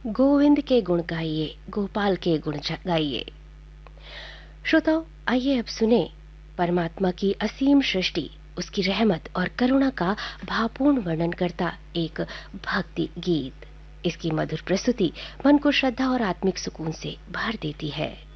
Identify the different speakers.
Speaker 1: गोविंद के गुण गाइए, गोपाल के गुण गाइए। श्रोताओ, आइए अब सुने परमात्मा की असीम सृष्टि, उसकी रहमत और करुणा का भावपूर्ण वर्णन करता एक भक्ति गीत। इसकी मधुर प्रस्तुति मन को श्रद्धा और आत्मिक सुकून से भर देती है।